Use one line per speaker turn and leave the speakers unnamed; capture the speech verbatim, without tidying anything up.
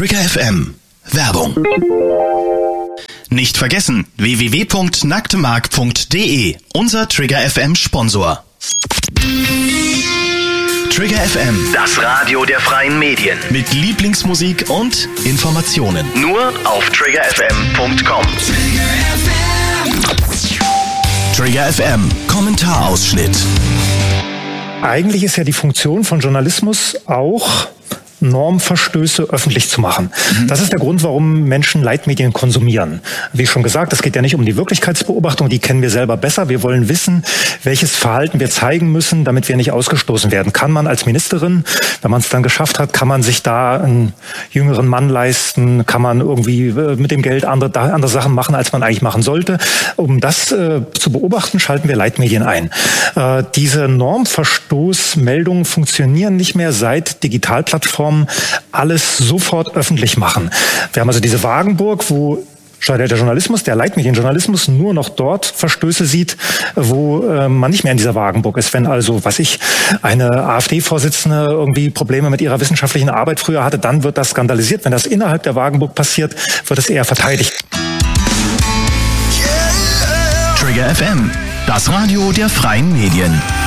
Trigger F M. Werbung. Nicht vergessen, w w w punkt nacktemark punkt d e, unser Trigger F M Sponsor. Trigger F M,
das Radio der freien Medien.
mit Lieblingsmusik und Informationen.
Nur auf trigger f m punkt com.
Trigger F M, Kommentarausschnitt.
Eigentlich ist ja die Funktion von Journalismus auch, Normverstöße öffentlich zu machen. Mhm. Das ist der Grund, warum Menschen Leitmedien konsumieren. Wie schon gesagt, es geht ja nicht um die Wirklichkeitsbeobachtung, die kennen wir selber besser. Wir wollen wissen, welches Verhalten wir zeigen müssen, damit wir nicht ausgestoßen werden. Kann man als Ministerin, wenn man es dann geschafft hat, kann man sich da einen jüngeren Mann leisten, kann man irgendwie mit dem Geld andere, andere Sachen machen, als man eigentlich machen sollte. Um das äh, zu beobachten, schalten wir Leitmedien ein. Äh, diese Normverstoßmeldungen funktionieren nicht mehr, seit Digitalplattformen alles sofort öffentlich machen. Wir haben also diese Wagenburg, wo der Journalismus, der Leitmedienjournalismus nur noch dort Verstöße sieht, wo äh, man nicht mehr in dieser Wagenburg ist. Wenn also, was ich, eine AfD-Vorsitzende irgendwie Probleme mit ihrer wissenschaftlichen Arbeit früher hatte, dann wird das skandalisiert. Wenn das innerhalb der Wagenburg passiert, wird es eher verteidigt.
Trigger F M, das Radio der freien Medien.